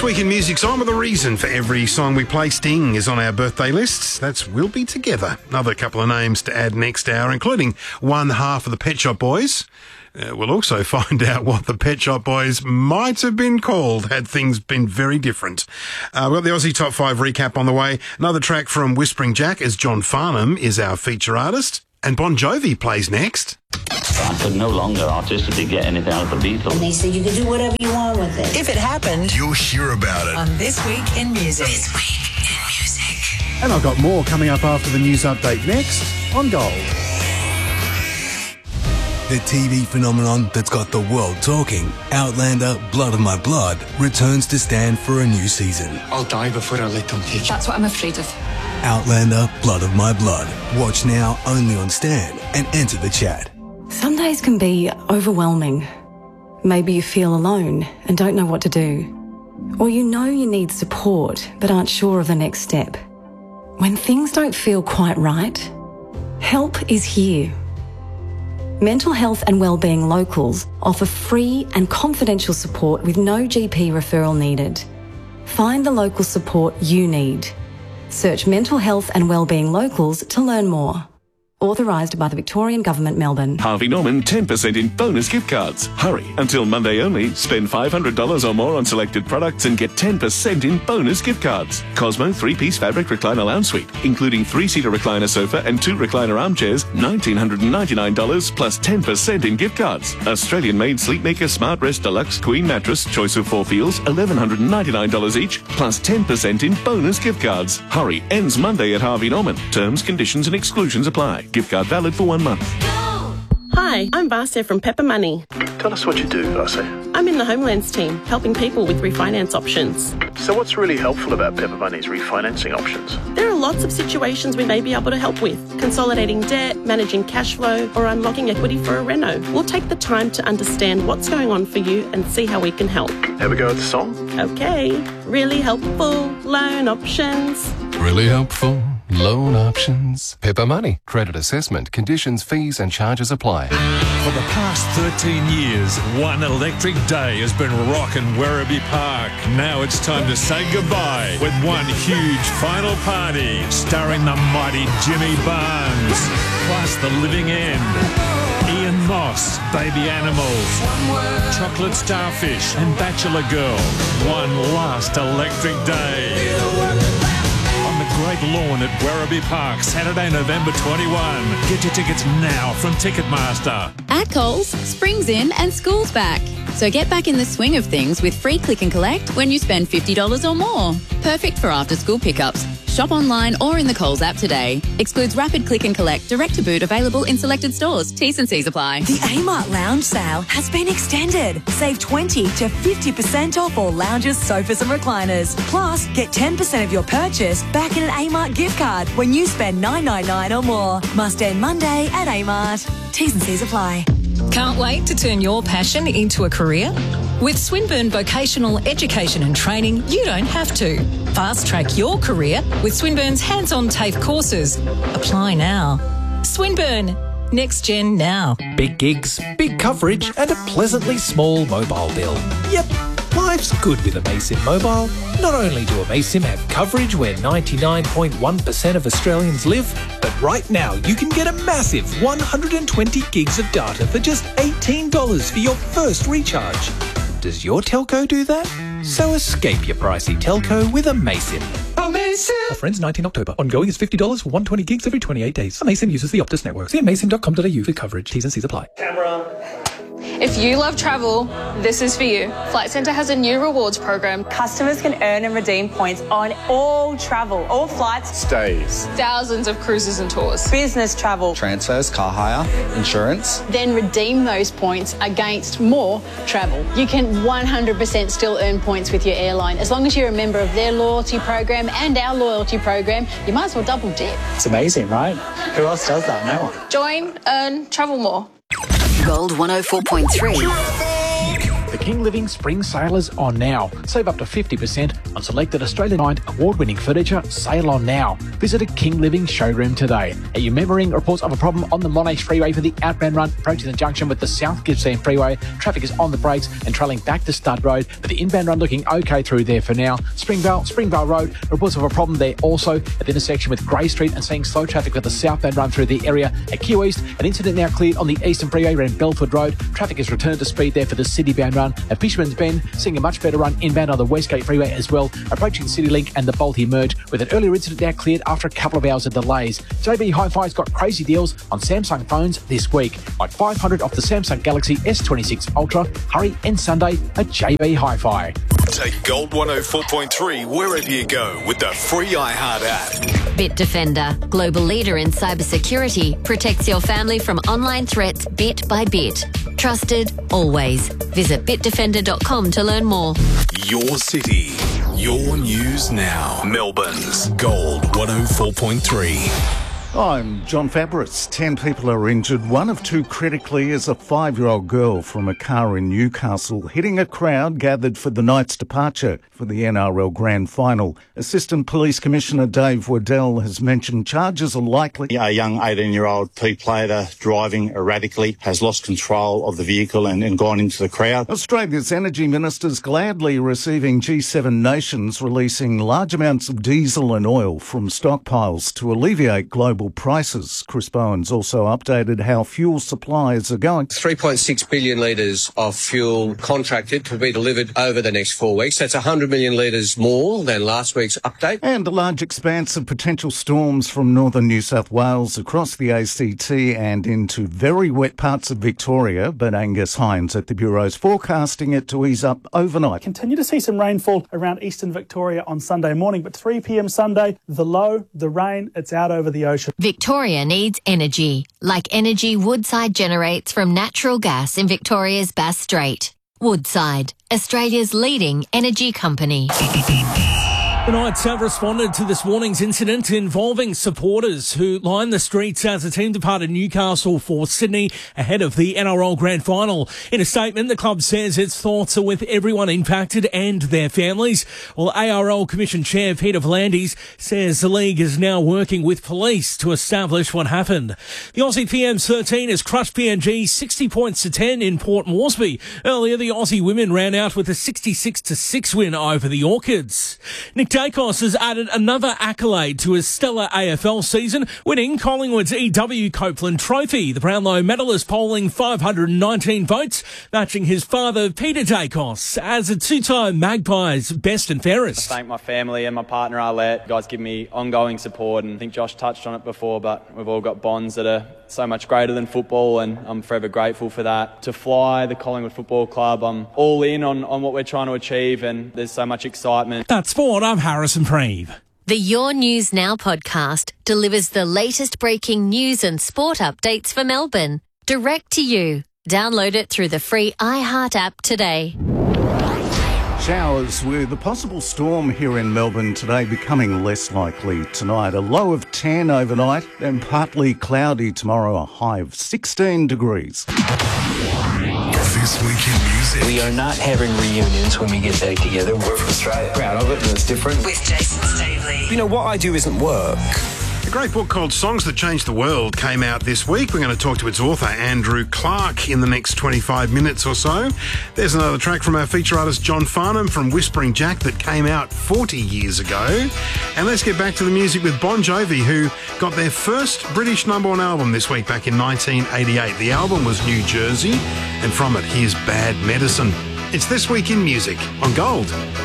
This Week in Music's on with a reason for every song we play. Sting is on our birthday list. That's We'll Be Together. Another couple of names to add next hour, including one half of the Pet Shop Boys. We'll also find out what the Pet Shop Boys might have been called had things been very different. We've got the Aussie Top 5 recap on the way. Another track from Whispering Jack as John Farnham is our feature artist. And Bon Jovi plays next. I could no longer artistically get anything out of the Beatles. And they said you could do whatever you want with it. If it happened, you'll hear about it on This Week in Music. This Week in Music. And I've got more coming up after the news update next on Gold. The TV phenomenon that's got the world talking, Outlander, Blood of My Blood, returns to Stan for a new season. I'll die before I let them take you. That's what I'm afraid of. Outlander, Blood of My Blood. Watch now only on Stan and enter the chat. Some days can be overwhelming. Maybe you feel alone and don't know what to do. Or you know you need support but aren't sure of the next step. When things don't feel quite right, help is here. Mental Health and Wellbeing Locals offer free and confidential support with no GP referral needed. Find the local support you need. Search Mental Health and Wellbeing Locals to learn more. Authorised by the Victorian Government, Melbourne. Harvey Norman 10% in bonus gift cards. Hurry, until Monday only. Spend $500 or more on selected products and get 10% in bonus gift cards. Cosmo 3-piece fabric recliner lounge suite, including 3-seater recliner sofa and 2 recliner armchairs, $1,999 plus 10% in gift cards. Australian-made Sleepmaker Smart Rest Deluxe Queen Mattress, choice of 4 feels, $1,199 each, plus 10% in bonus gift cards. Hurry, ends Monday at Harvey Norman. Terms, conditions and exclusions apply. Gift card valid for 1 month. Hi, I'm Vasya from Pepper Money. Tell us what you do, Vasya. I'm in the Homelands team, helping people with refinance options. So what's really helpful about Pepper Money's refinancing options? There are lots of situations we may be able to help with. Consolidating debt, managing cash flow, or unlocking equity for a reno. We'll take the time to understand what's going on for you and see how we can help. Have a go at the song? Okay. Really helpful loan options. Really helpful loan options. Pepper Money. Credit assessment, conditions, fees and charges apply. For the past 13 years, one electric day has been rocking Werribee Park. Now it's time to say goodbye with one huge final party starring the mighty Jimmy Barnes, plus The Living End, Ian Moss, Baby Animals, Chocolate Starfish and Bachelor Girl. One last electric day. Great lawn at Werribee Park, Saturday, November 21. Get your tickets now from Ticketmaster. At Coles, spring's in and school's back. So get back in the swing of things with free click and collect when you spend $50 or more. Perfect for after-school pickups. Shop online or in the Coles app today. Excludes rapid click and collect, direct to boot, available in selected stores. T's and C's apply. The Amart Lounge sale has been extended. Save 20 to 50% off all lounges, sofas and recliners. Plus, get 10% of your purchase back in an Amart gift card when you spend $9.99 or more. Must end Monday at Amart. T's and C's apply. Can't wait to turn your passion into a career? With Swinburne Vocational Education and Training, you don't have to. Fast track your career with Swinburne's hands-on TAFE courses. Apply now. Swinburne. Next Gen now. Big gigs, big coverage and a pleasantly small mobile bill. Yep, life's good with Amaysim Mobile. Not only do Amaysim have coverage where 99.1% of Australians live, but right now you can get a massive 120 gigs of data for just $18 for your first recharge. Does your telco do that? So escape your pricey telco with Amaysim. Amazing! Offer ends 19 October. Ongoing is $50 for 120 gigs every 28 days. Amaysim uses the Optus network. See amaysim.com.au for coverage. T's and C's apply. Camera. If you love travel, this is for you. Flight Centre has a new rewards program. Customers can earn and redeem points on all travel, all flights, stays, thousands of cruises and tours, business travel, transfers, car hire, insurance. Then redeem those points against more travel. You can 100% still earn points with your airline. As long as you're a member of their loyalty program and our loyalty program, you might as well double dip. It's amazing, right? Who else does that? No one. Join, earn, travel more. Gold 104.3. The King Living Spring Sale is on now. Save up to 50% on selected Australian-owned award-winning furniture. Sale on now. Visit a King Living showroom today. Are you remembering reports of a problem on the Monash Freeway for the outbound run approaching the junction with the South Gippsland Freeway? Traffic is on the brakes and trailing back to Stud Road, but the inbound run looking okay through there for now. Springvale Road, reports of a problem there also at the intersection with Grey Street and seeing slow traffic with the southbound run through the area at Kew East. An incident now cleared on the Eastern Freeway around Belford Road. Traffic has returned to speed there for the City-bound run at Fisherman's Bend, seeing a much better run inbound on the Westgate Freeway as well, approaching CityLink and the Balti merge, with an earlier incident now cleared after a couple of hours of delays. JB Hi-Fi's got crazy deals on Samsung phones this week. Like $500 off the Samsung Galaxy S26 Ultra. Hurry and Sunday at JB Hi-Fi. Take Gold 104.3 wherever you go with the free iHeart app. Bitdefender, global leader in cybersecurity, protects your family from online threats bit by bit. Trusted, always. Visit bitdefender.com to learn more. Your city, your news now. Melbourne's Gold 104.3. I'm John Fabris. 10 people are injured. One of two critically as a 5-year-old girl from a car in Newcastle hitting a crowd gathered for the night's departure for the NRL Grand Final. Assistant Police Commissioner Dave Waddell has mentioned charges are likely. A young 18-year-old P-plater driving erratically has lost control of the vehicle and gone into the crowd. Australia's energy ministers gladly receiving G7 nations releasing large amounts of diesel and oil from stockpiles to alleviate global prices. Chris Bowen's also updated how fuel supplies are going. 3.6 billion litres of fuel contracted to be delivered over the next 4 weeks. That's 100 million litres more than last week's update. And a large expanse of potential storms from northern New South Wales across the ACT and into very wet parts of Victoria, but Angus Hines at the Bureau's forecasting it to ease up overnight. Continue to see some rainfall around eastern Victoria on Sunday morning, but 3 p.m. Sunday, the low, the rain, it's out over the ocean. Victoria needs energy, like energy Woodside generates from natural gas in Victoria's Bass Strait. Woodside, Australia's leading energy company. The Knights have responded to this morning's incident involving supporters who lined the streets as the team departed Newcastle for Sydney ahead of the NRL Grand Final. In a statement, the club says its thoughts are with everyone impacted and their families, while ARL Commission Chair Peter V'landys says the league is now working with police to establish what happened. The Aussie PM13 has crushed PNG 60 points to 10 in Port Moresby. Earlier, the Aussie women ran out with a 66-6 win over the Orchids. Nick Dacos has added another accolade to his stellar AFL season, winning Collingwood's EW Copeland Trophy. The Brownlow medalist polling 519 votes, matching his father, Peter Dacos, as a two-time Magpies best and fairest. I thank my family and my partner, Arlette. You guys give me ongoing support, and I think Josh touched on it before, but we've all got bonds that are so much greater than football, and I'm forever grateful for that. To fly the Collingwood Football Club, I'm all in on what we're trying to achieve, and there's so much excitement. That's sport. I'm Harrison Preeve. The Your News Now podcast delivers the latest breaking news and sport updates for Melbourne, direct to you. Download it through the free iHeart app today. Showers with a possible storm here in Melbourne today becoming less likely tonight. A low of 10 overnight and partly cloudy tomorrow, a high of 16 degrees. This Week in Music. We are not having reunions when we get back together. We're from Australia. Proud of it, and it's different. With Jason Stavely. You know, what I do isn't work. A great book called Songs That Changed the World came out this week. We're going to talk to its author, Andrew Clark, in the next 25 minutes or so. There's another track from our feature artist, John Farnham, from Whispering Jack, that came out 40 years ago. And let's get back to the music with Bon Jovi, who got their first British #1 album this week back in 1988. The album was New Jersey, and from it, here's Bad Medicine. It's This Week in Music on Gold.